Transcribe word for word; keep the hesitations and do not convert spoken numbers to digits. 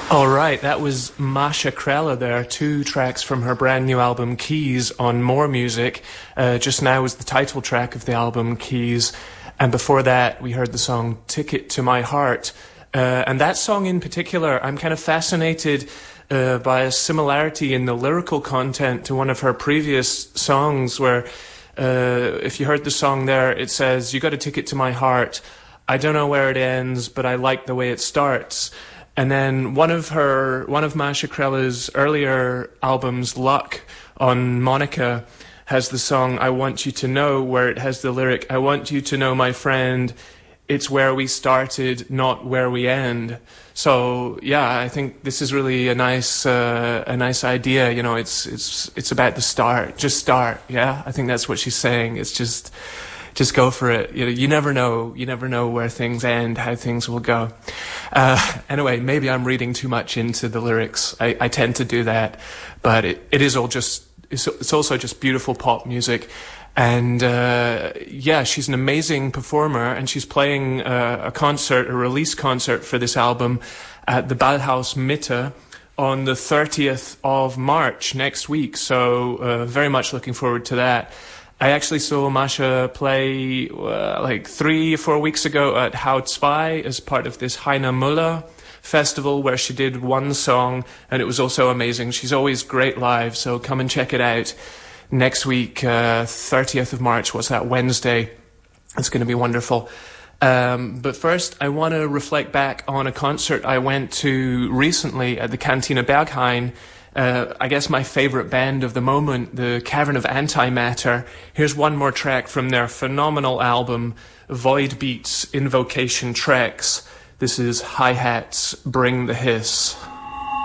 All right, that was Masha Krella there, two tracks from her brand new album Keys on More Music. Uh, just now was the title track of the album Keys, and before that we heard the song Ticket to My Heart. Uh, and that song in particular, I'm kind of fascinated uh, by a similarity in the lyrical content to one of her previous songs where uh, if you heard the song there, it says, "You got a ticket to my heart. I don't know where it ends, but I like the way it starts." And then one of her, one of Masha Krella's earlier albums, Luck, on Monica, has the song I Want You to Know, where it has the lyric, "I want you to know, my friend, it's where we started, not where we end." So yeah, I think this is really a nice, uh, a nice idea. You know, it's it's it's about the start, just start. Yeah, I think that's what she's saying. It's just. Just go for it. You know, you never know. You never know where things end, how things will go. Uh, anyway, maybe I'm reading too much into the lyrics. I, I tend to do that, but it, it is all just. It's, it's also just beautiful pop music, and uh, yeah, she's an amazing performer, and she's playing uh, a concert, a release concert for this album at the Ballhaus Mitte on the thirtieth of March next week. So uh, very much looking forward to that. I actually saw Masha play uh, like three or four weeks ago at Haut Zwei as part of this Heiner Müller festival where she did one song, and it was also amazing. She's always great live, so come and check it out next week, uh, thirtieth of March. What's that, Wednesday? It's going to be wonderful. Um, but first, I want to reflect back on a concert I went to recently at the Cantina Berghain. Uh, I guess my favorite band of the moment, the Cavern of Antimatter. Here's one more track from their phenomenal album, Void Beats Invocation Tracks. This is Hi-Hats Bring the Hiss.